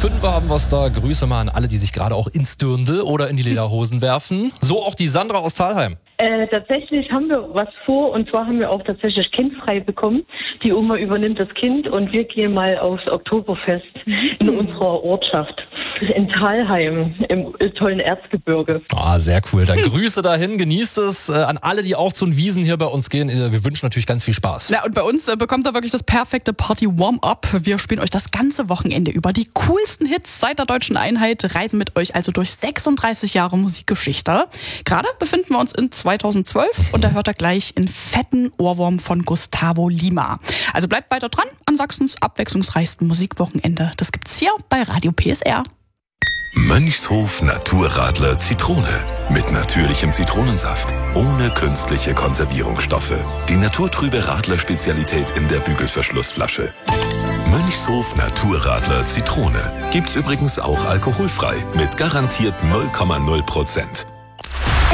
Fünfer haben wir es da. Grüße mal an alle, die sich gerade auch ins Dirndl oder in die Lederhosen werfen. So auch die Sandra aus Thalheim. Tatsächlich haben wir was vor, und zwar haben wir auch tatsächlich kindfrei bekommen. Die Oma übernimmt das Kind und wir gehen mal aufs Oktoberfest in unserer Ortschaft in Thalheim im tollen Erzgebirge. Ah, sehr cool. Dann Grüße dahin, genießt es. An alle, die auch zu den Wiesen hier bei uns gehen, wir wünschen natürlich ganz viel Spaß. Ja, und bei uns bekommt ihr wirklich das perfekte Party-Warm-up. Wir spielen euch das ganze Wochenende über die coolsten Hits seit der Deutschen Einheit, reisen mit euch also durch 36 Jahre Musikgeschichte. Gerade befinden wir uns in 2012 und da hört ihr gleich einen fetten Ohrwurm von Gustavo Lima. Also bleibt weiter dran an Sachsens abwechslungsreichsten Musikwochenende. Das gibt's hier bei Radio PSR. Mönchshof Naturradler Zitrone. Mit natürlichem Zitronensaft. Ohne künstliche Konservierungsstoffe. Die naturtrübe Radler-Spezialität in der Bügelverschlussflasche. Mönchshof Naturradler Zitrone. Gibt's übrigens auch alkoholfrei. Mit garantiert 0,0%.